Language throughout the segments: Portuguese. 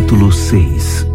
Capítulo 6.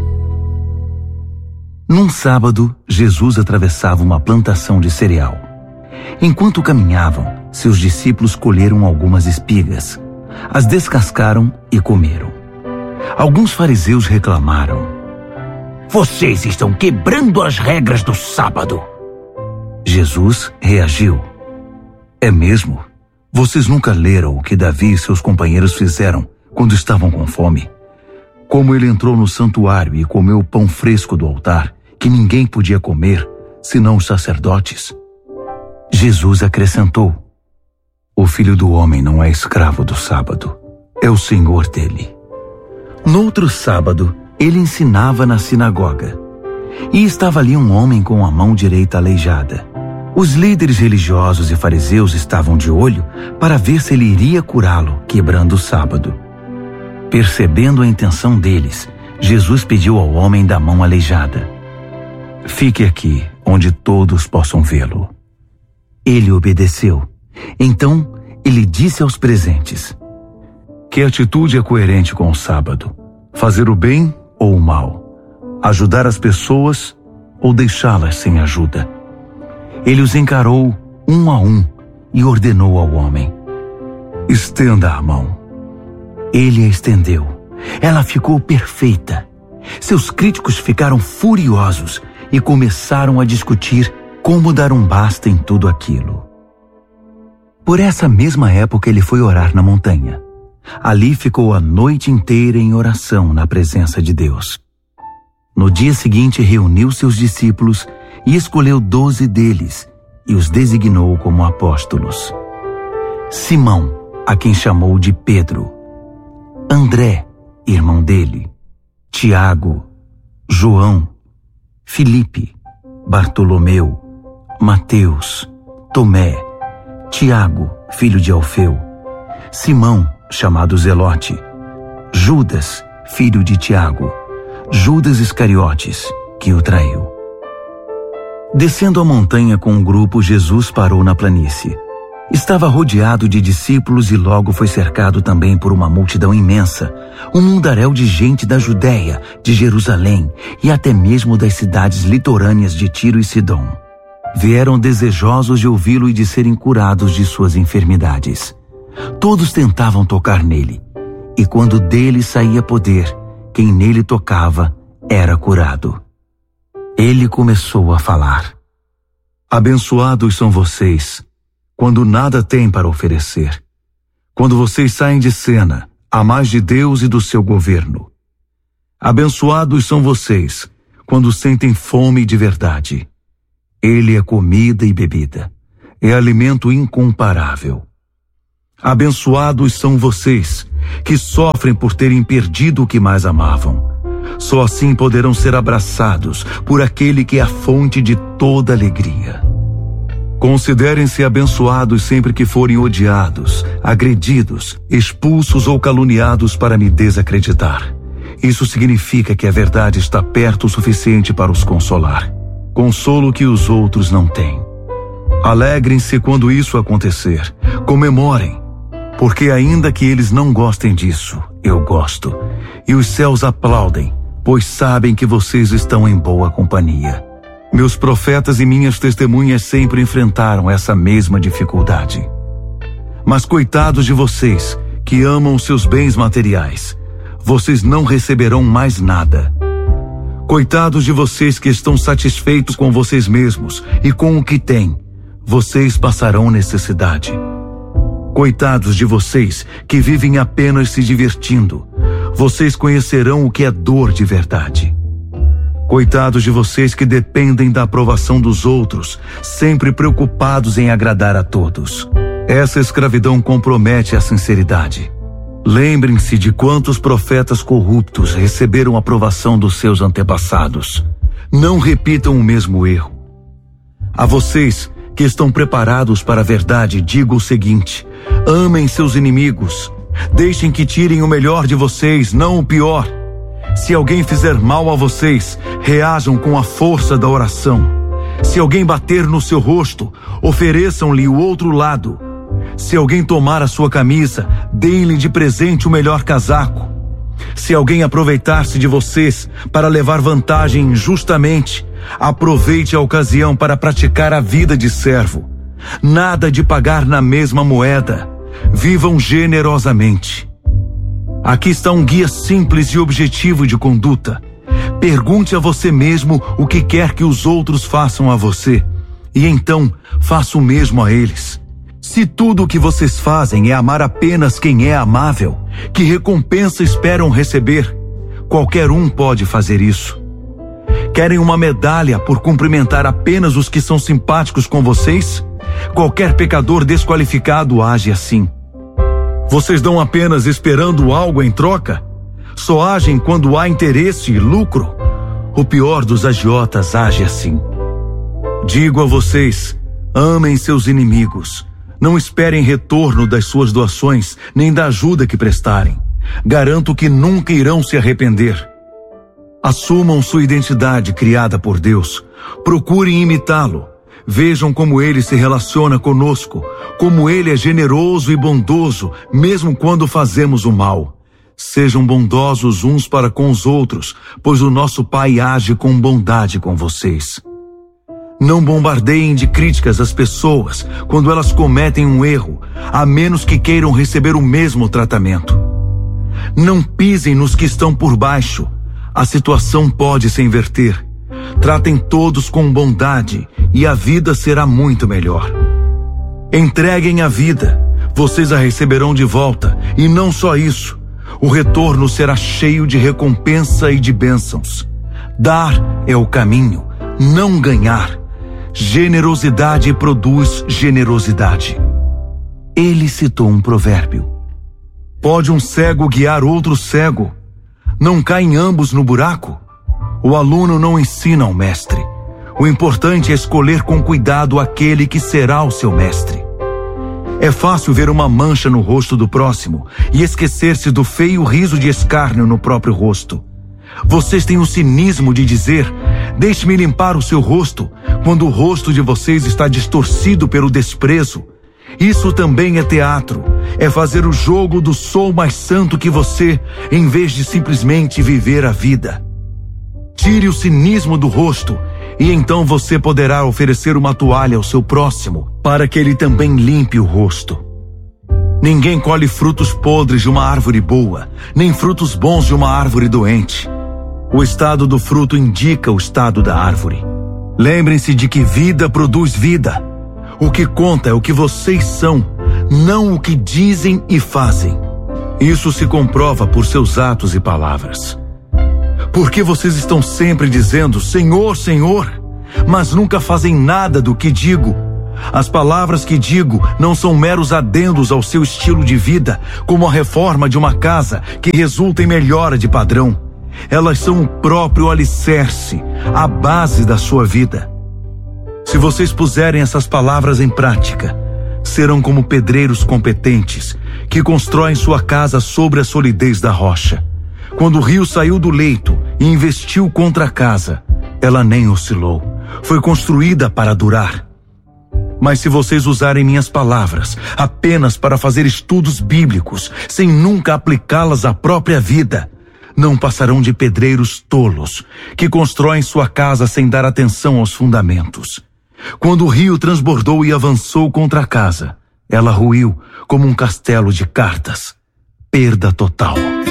Num sábado, Jesus atravessava uma plantação de cereal. Enquanto caminhavam, seus discípulos colheram algumas espigas, as descascaram e comeram. Alguns fariseus reclamaram: "Vocês estão quebrando as regras do sábado." Jesus reagiu: "É mesmo? Vocês nunca leram o que Davi e seus companheiros fizeram quando estavam com fome? Como ele entrou no santuário e comeu o pão fresco do altar, que ninguém podia comer, senão os sacerdotes." Jesus acrescentou: "O Filho do Homem não é escravo do sábado, é o Senhor dele." No outro sábado, ele ensinava na sinagoga. E estava ali um homem com a mão direita aleijada. Os líderes religiosos e fariseus estavam de olho para ver se ele iria curá-lo, quebrando o sábado. Percebendo a intenção deles, Jesus pediu ao homem da mão aleijada: "Fique aqui, onde todos possam vê-lo." Ele obedeceu. Então, ele disse aos presentes: "Que atitude é coerente com o sábado? Fazer o bem ou o mal? Ajudar as pessoas ou deixá-las sem ajuda?" Ele os encarou um a um e ordenou ao homem: "Estenda a mão." Ele a estendeu. Ela ficou perfeita. Seus críticos ficaram furiosos e começaram a discutir como dar um basta em tudo aquilo. Por essa mesma época ele foi orar na montanha. Ali ficou a noite inteira em oração na presença de Deus. No dia seguinte reuniu seus discípulos e escolheu 12 deles e os designou como apóstolos: Simão, a quem chamou de Pedro; André, irmão dele; Tiago; João; Filipe; Bartolomeu; Mateus; Tomé; Tiago, filho de Alfeu; Simão, chamado Zelote; Judas, filho de Tiago; Judas Iscariotes, que o traiu. Descendo a montanha com um grupo, Jesus parou na planície. Estava rodeado de discípulos e logo foi cercado também por uma multidão imensa, um mundaréu de gente da Judéia, de Jerusalém e até mesmo das cidades litorâneas de Tiro e Sidom. Vieram desejosos de ouvi-lo e de serem curados de suas enfermidades. Todos tentavam tocar nele, e quando dele saía poder, quem nele tocava era curado. Ele começou a falar: "Abençoados são vocês, quando nada têm para oferecer. Quando vocês saem de cena, a mais de Deus e do seu governo. Abençoados são vocês, quando sentem fome de verdade. Ele é comida e bebida, é alimento incomparável. Abençoados são vocês, que sofrem por terem perdido o que mais amavam. Só assim poderão ser abraçados por aquele que é a fonte de toda alegria. Considerem-se abençoados sempre que forem odiados, agredidos, expulsos ou caluniados para me desacreditar. Isso significa que a verdade está perto o suficiente para os consolar. Consolo que os outros não têm. Alegrem-se quando isso acontecer. Comemorem, porque ainda que eles não gostem disso, eu gosto. E os céus aplaudem, pois sabem que vocês estão em boa companhia. Meus profetas e minhas testemunhas sempre enfrentaram essa mesma dificuldade. Mas coitados de vocês, que amam seus bens materiais, vocês não receberão mais nada. Coitados de vocês que estão satisfeitos com vocês mesmos e com o que têm, vocês passarão necessidade. Coitados de vocês que vivem apenas se divertindo, vocês conhecerão o que é dor de verdade. Coitados de vocês que dependem da aprovação dos outros, sempre preocupados em agradar a todos. Essa escravidão compromete a sinceridade. Lembrem-se de quantos profetas corruptos receberam a aprovação dos seus antepassados. Não repitam o mesmo erro. A vocês que estão preparados para a verdade, digo o seguinte: amem seus inimigos. Deixem que tirem o melhor de vocês, não o pior. Se alguém fizer mal a vocês, reajam com a força da oração. Se alguém bater no seu rosto, ofereçam-lhe o outro lado. Se alguém tomar a sua camisa, deem-lhe de presente o melhor casaco. Se alguém aproveitar-se de vocês para levar vantagem injustamente, aproveite a ocasião para praticar a vida de servo. Nada de pagar na mesma moeda. Vivam generosamente. Aqui está um guia simples e objetivo de conduta. Pergunte a você mesmo o que quer que os outros façam a você, e então faça o mesmo a eles. Se tudo o que vocês fazem é amar apenas quem é amável, que recompensa esperam receber? Qualquer um pode fazer isso. Querem uma medalha por cumprimentar apenas os que são simpáticos com vocês? Qualquer pecador desqualificado age assim. Vocês dão apenas esperando algo em troca? Só agem quando há interesse e lucro? O pior dos agiotas age assim. Digo a vocês, amem seus inimigos. Não esperem retorno das suas doações, nem da ajuda que prestarem. Garanto que nunca irão se arrepender. Assumam sua identidade criada por Deus. Procurem imitá-lo. Vejam como ele se relaciona conosco, como ele é generoso e bondoso, mesmo quando fazemos o mal. Sejam bondosos uns para com os outros, pois o nosso Pai age com bondade com vocês. Não bombardeiem de críticas as pessoas quando elas cometem um erro, a menos que queiram receber o mesmo tratamento. Não pisem nos que estão por baixo. A situação pode se inverter. Tratem todos com bondade e a vida será muito melhor. Entreguem a vida, vocês a receberão de volta, e não só isso, o retorno será cheio de recompensa e de bênçãos. Dar é o caminho, não ganhar. Generosidade produz generosidade. Ele citou um provérbio. Pode um cego guiar outro cego? Não caem ambos no buraco? O aluno não ensina ao mestre. O importante é escolher com cuidado aquele que será o seu mestre. É fácil ver uma mancha no rosto do próximo e esquecer-se do feio riso de escárnio no próprio rosto. Vocês têm o cinismo de dizer, deixe-me limpar o seu rosto, quando o rosto de vocês está distorcido pelo desprezo. Isso também é teatro, é fazer o jogo do sou mais santo que você, em vez de simplesmente viver a vida. Tire o cinismo do rosto, e então você poderá oferecer uma toalha ao seu próximo, para que ele também limpe o rosto. Ninguém colhe frutos podres de uma árvore boa, nem frutos bons de uma árvore doente. O estado do fruto indica o estado da árvore. Lembrem-se de que vida produz vida. O que conta é o que vocês são, não o que dizem e fazem. Isso se comprova por seus atos e palavras. Por que vocês estão sempre dizendo, Senhor, Senhor, mas nunca fazem nada do que digo? As palavras que digo não são meros adendos ao seu estilo de vida, como a reforma de uma casa que resulta em melhora de padrão. Elas são o próprio alicerce, a base da sua vida. Se vocês puserem essas palavras em prática, serão como pedreiros competentes que constroem sua casa sobre a solidez da rocha. Quando o rio saiu do leito e investiu contra a casa, ela nem oscilou. Foi construída para durar. Mas se vocês usarem minhas palavras apenas para fazer estudos bíblicos, sem nunca aplicá-las à própria vida, não passarão de pedreiros tolos, que constroem sua casa sem dar atenção aos fundamentos. Quando o rio transbordou e avançou contra a casa, ela ruiu como um castelo de cartas. Perda total.